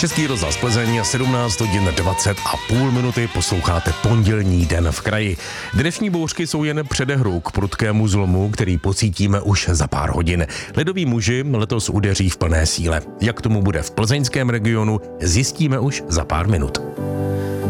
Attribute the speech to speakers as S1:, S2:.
S1: Český rozhlas Plzeň, 17 hodin 20 a půl minuty, posloucháte Pondělní den v kraji. Dnešní bouřky jsou jen předehrou k prudkému zlomu, který pocítíme už za pár hodin. Ledoví muži letos udeří v plné síle. Jak tomu bude v plzeňském regionu, zjistíme už za pár minut.